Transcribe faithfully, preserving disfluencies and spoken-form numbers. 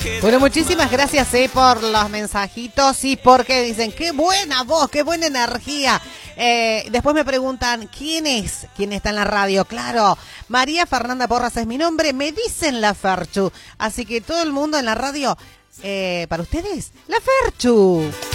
Bueno, muchísimas gracias eh, por los mensajitos y porque dicen, qué buena voz, qué buena energía. Eh, después me preguntan, ¿quién es? ¿Quién está en la radio? Claro, María Fernanda Porras es mi nombre, me dicen la Ferchu. Así que todo el mundo en la radio, eh, para ustedes, la Ferchu.